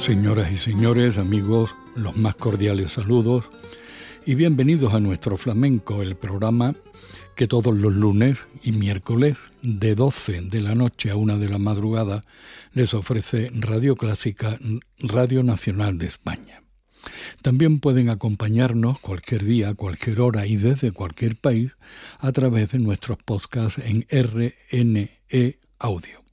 Señoras y señores, amigos, los más cordiales saludos y bienvenidos a Nuestro Flamenco, el programa que todos los lunes y miércoles de 12 de la noche a 1 de la madrugada les ofrece Radio Clásica, Radio Nacional de España. También pueden acompañarnos cualquier día, cualquier hora y desde cualquier país a través de nuestros podcasts en RNE Audio.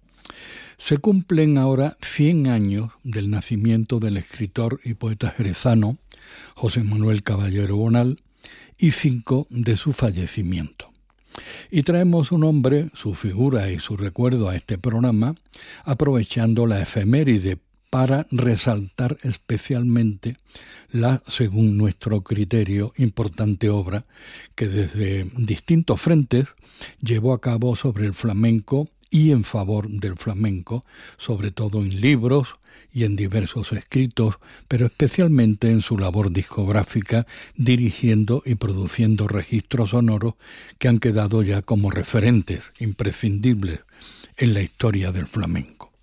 Se cumplen ahora 100 años del nacimiento del escritor y poeta jerezano José Manuel Caballero Bonal y 5 de su fallecimiento. Y traemos su nombre, su figura y su recuerdo a este programa, aprovechando la efeméride para resaltar especialmente la, según nuestro criterio, importante obra que desde distintos frentes llevó a cabo sobre el flamenco y en favor del flamenco, sobre todo en libros y en diversos escritos, pero especialmente en su labor discográfica, dirigiendo y produciendo registros sonoros que han quedado ya como referentes imprescindibles en la historia del flamenco.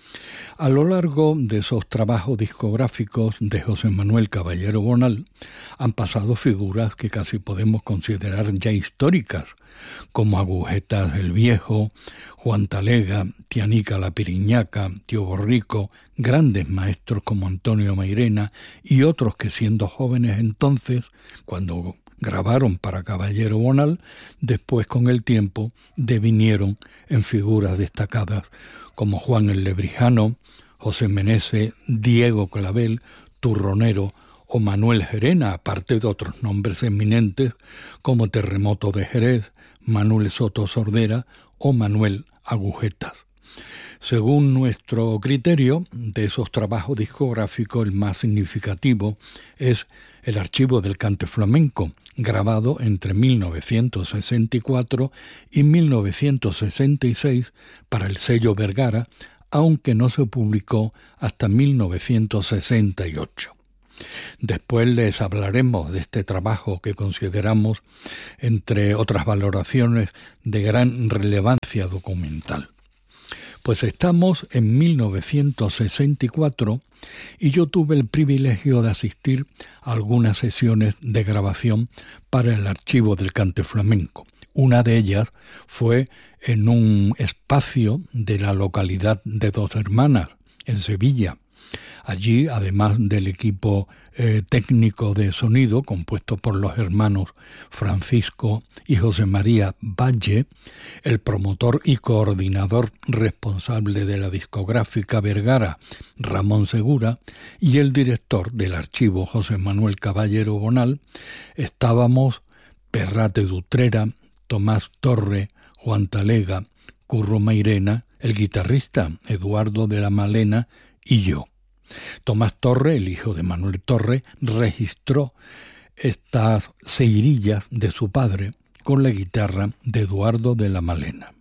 A lo largo de esos trabajos discográficos de José Manuel Caballero Bonal han pasado figuras que casi podemos considerar ya históricas, como Agujetas el Viejo, Juan Talega, Tianica la Piriñaca, Tío Borrico, grandes maestros como Antonio Mairena y otros que siendo jóvenes entonces, cuando grabaron para Caballero Bonal, después con el tiempo devinieron en figuras destacadas como Juan el Lebrijano, José Meneses, Diego Clavel, Turronero o Manuel Gerena, aparte de otros nombres eminentes como Terremoto de Jerez, Manuel Soto Sordera o Manuel Agujetas. Según nuestro criterio, de esos trabajos discográficos el más significativo es el Archivo del Cante Flamenco, grabado entre 1964 y 1966 para el sello Vergara, aunque no se publicó hasta 1968. Después les hablaremos de este trabajo que consideramos, entre otras valoraciones, de gran relevancia documental. Pues estamos en 1964 y yo tuve el privilegio de asistir a algunas sesiones de grabación para el Archivo del Cante Flamenco. Una de ellas fue en un espacio de la localidad de Dos Hermanas, en Sevilla. Allí, además del equipo técnico de sonido, compuesto por los hermanos Francisco y José María Valle, el promotor y coordinador responsable de la discográfica Vergara, Ramón Segura, y el director del archivo, José Manuel Caballero Bonal, estábamos Perrate d'Utrera, Tomás Torre, Juan Talega, Curro Mairena, el guitarrista Eduardo de la Malena y yo. Tomás Torre, el hijo de Manuel Torre, registró estas seirillas de su padre con la guitarra de Eduardo de la Malena.